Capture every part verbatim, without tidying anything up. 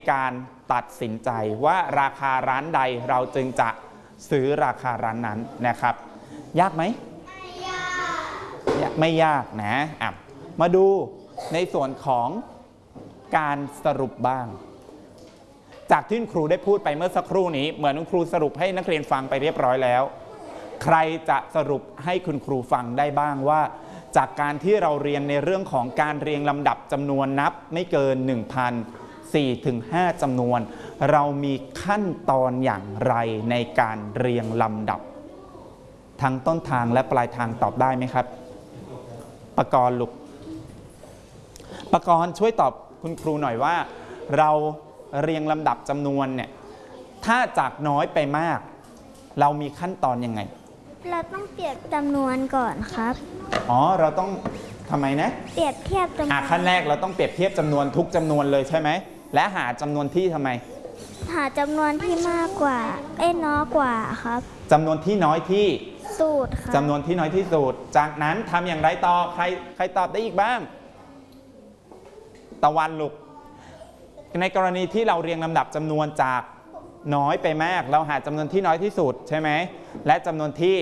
การตัดสินใจว่าราคาร้านใดเราจึงจะซื้อราคาร้านนั้นนะครับยากไหมไม่ยากไม่ยากนะอ่ะมาดูในส่วนของการสรุปบ้างจากที่คุณครูได้พูดไปเมื่อสักครู่นี้เหมือนคุณครูสรุปให้นักเรียนฟังไปเรียบร้อยแล้วใครจะสรุปให้คุณครูฟังได้บ้างว่าจากการที่เราเรียนในเรื่องของการเรียงลำดับจำนวนนับไม่เกิน หนึ่งพัน สี่ถึงห้า จำนวนเรามีขั้นตอนอย่างไรในการเรียงลำดับทั้งต้นทางและปลายทางตอบได้ไหมครับปกรณ์ลูกปกรณ์ช่วยตอบคุณครูหน่อยว่าเราเรียงลำดับจำนวนเนี่ยถ้าจากน้อยไปมากเรามีขั้นตอนยังไงเราต้องเปรียบจำนวนก่อนครับอ๋อเราต้องทำไมนะเปรียบเทียบจำนวนอ่ะขั้นแรกเราต้องเปรียบเทียบจำนวนทุกจำนวนเลยใช่ไหมและหาจำนวนที่ทำไมหาจำนวนที่มากกว่าเอ้น้อยกว่าครับจำนวนที่น้อยที่สุดครับจำนวนที่น้อยที่สุดจากนั้นทำอย่างไรต่อใครใครตอบได้อีกบ้างตะวันลูกในกรณีที่เราเรียงลำดับจำนวนจากน้อยไปมากเราหาจำนวนที่น้อยที่สุดใช่ไหมและจำนวนที่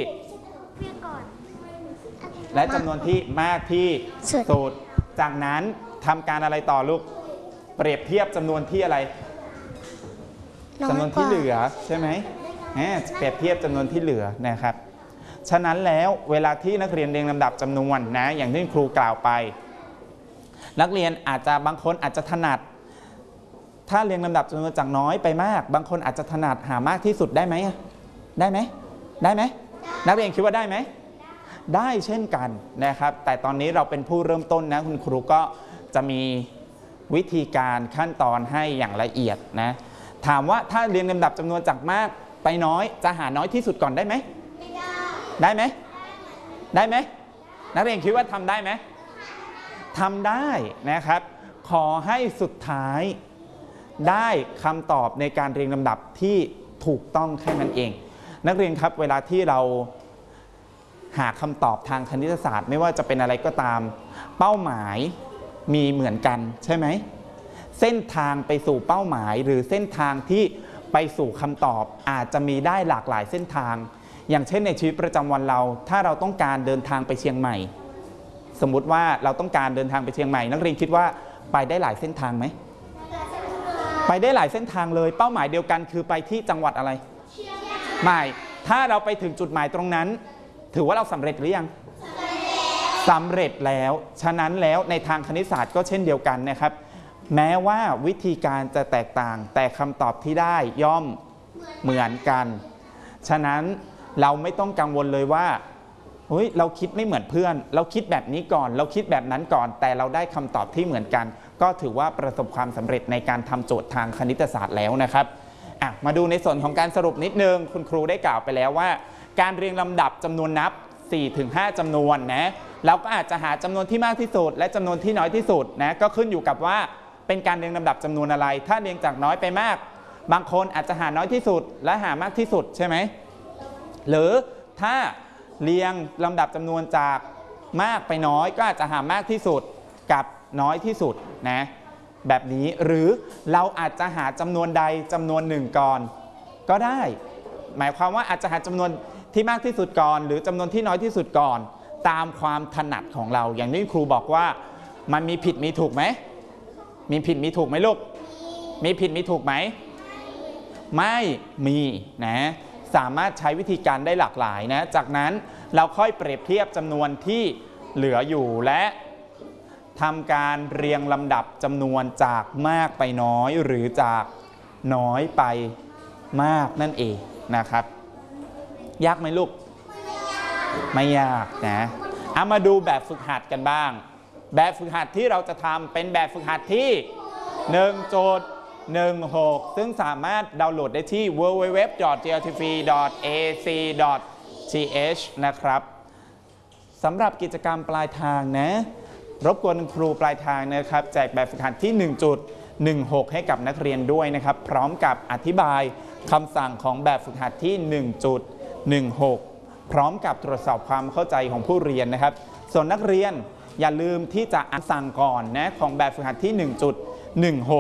และจำนวนที่มากที่สุดจากนั้นทำการอะไรต่อลูกเปรียบเทียบจำนวนที่อะไรจำนวนที่เหลือใช่ไหมเปรียบเทียบจำนวนที่เหลือนะครับฉะนั้นแล้วเวลาที่นักเรียนเรียงลำดับจำนวนนะอย่างที่ครูกล่าวไปนักเรียนอาจจะบางคนอาจจะถนัดถ้าเรียงลำดับจำนวนจากน้อยไปมากบางคนอาจจะถนัดหามากที่สุดได้ไหมได้ไหมได้ไหมนักเรียนคิดว่าได้ไหมได้เช่นกันนะครับแต่ตอนนี้เราเป็นผู้เริ่มต้นนะคุณครูก็จะมีวิธีการขั้นตอนให้อย่างละเอียดนะถามว่าถ้าเรียงลำดับจำนวนจากมากไปน้อยจะหาน้อยที่สุดก่อนได้ไหมได้ไหมได้ไหมนักเรียนคิดว่าทำได้ไหมทำได้นะครับขอให้สุดท้ายได้คำตอบในการเรียงลำดับที่ถูกต้องแค่นั้นเองนักเรียนครับเวลาที่เราหาคำตอบทางคณิตศาสตร์ไม่ว่าจะเป็นอะไรก็ตามเป้าหมายมีเหมือนกันใช่ไหมเส้นทางไปสู่เป้าหมายหรือเส้นทางที่ไปสู่คำตอบอาจจะมีได้หลากหลายเส้นทางอย่างเช่นในชีวิตประจำวันเราถ้าเราต้องการเดินทางไปเชียงใหม่สมมุติว่าเราต้องการเดินทางไปเชียงใหม่นักเรียนคิดว่าไปได้หลายเส้นทางไหมไปได้หลายเส้นทางเลยเป้าหมายเดียวกันคือไปที่จังหวัดอะไรไม่ถ้าเราไปถึงจุดหมายตรงนั้นถือว่าเราสำเร็จหรือยังสำเร็จแล้วฉะนั้นแล้วในทางคณิตศาสตร์ก็เช่นเดียวกันนะครับแม้ว่าวิธีการจะแตกต่างแต่คำตอบที่ได้ย่อมเหมือนกันฉะนั้นเราไม่ต้องกังวลเลยว่าเฮ้ยเราคิดไม่เหมือนเพื่อนเราคิดแบบนี้ก่อนเราคิดแบบนั้นก่อนแต่เราได้คำตอบที่เหมือนกันก็ถือว่าประสบความสำเร็จในการทำโจทย์ทางคณิตศาสตร์แล้วนะครับอ่ะมาดูในส่วนของการสรุปนิดนึงคุณครูได้กล่าวไปแล้วว่าการเรียงลำดับจำนวนนับ สี่ถึงห้า จำนวนนะเราก็อาจจะหาจำนวนที่มากที่สุดและจำนวนที่น้อยที่สุดนะก็ขึ้นอยู่กับว่าเป็นการเรียงลำดับจำนวนอะไรถ้าเรียงจากน้อยไปมากบางคนอาจจะหาน้อยที่สุดและหามากที่สุดใช่ไหมหรือถ้าเรียงลำดับจำนวนจากมากไปน้อยก็อาจจะหามากที่สุดกับน้อยที่สุดนะแบบนี้หรือเราอาจจะหาจำนวนใดจำนวนหนึ่งก่อนก็ได้หมายความว่าอาจจะหาจำนวนที่มากที่สุดก่อนหรือจำนวนที่น้อยที่สุดก่อนตามความถนัดของเราอย่างที่ครูบอกว่ามันมีผิดมีถูกไหมมีผิดมีถูกไหมลูกมีผิดมีถูกไหมไม่มีนะสามารถใช้วิธีการได้หลากหลายนะจากนั้นเราค่อยเปรียบเทียบจำนวนที่เหลืออยู่และทำการเรียงลำดับจำนวนจากมากไปน้อยหรือจากน้อยไปมากนั่นเองนะครับยากไหมลูกไม่ยากนะเอามาดูแบบฝึกหัดกันบ้างแบบฝึกหัดที่เราจะทำเป็นแบบฝึกหัดที่ หนึ่งจุดหนึ่งหก ซึ่งสามารถดาวน์โหลดได้ที่ ดับเบิลยู ดับเบิลยู ดับเบิลยู ดอท จี แอล ที วี ดอท เอ ซี ดอท ที เอช นะครับสำหรับกิจกรรมปลายทางนะรบกวนครูปลายทางนะครับแจกแบบฝึกหัดที่ หนึ่งจุดหนึ่งหก ให้กับนักเรียนด้วยนะครับพร้อมกับอธิบายคำสั่งของแบบฝึกหัดที่ หนึ่งจุดหนึ่งหก พร้อมกับตรวจสอบความเข้าใจของผู้เรียนนะครับส่วนนักเรียนอย่าลืมที่จะอ่านสั่งก่อนนะของแบบฝึกหัดที่ หนึ่งจุดหนึ่งหก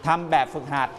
ทำแบบฝึกหัด